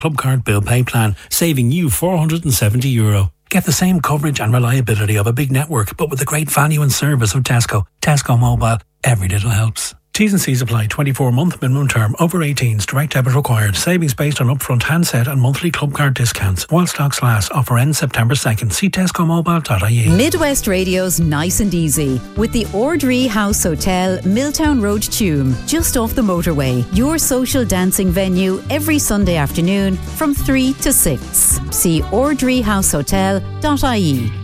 Club Card Bill Pay Plan, saving you €470. Get the same coverage and reliability of a big network, but with the great value and service of Tesco. Tesco Mobile. Every little helps. T's and C's apply. 24-month minimum term. Over 18s. Direct debit required. Savings based on upfront handset and monthly club card discounts. While stocks last. Offer ends September 2nd. See tescomobile.ie. Midwest Radio's Nice and Easy with the Ordree House Hotel, Milltown Road, Tuam, just off the motorway. Your social dancing venue every Sunday afternoon from 3 to 6. See ordreehousehotel.ie.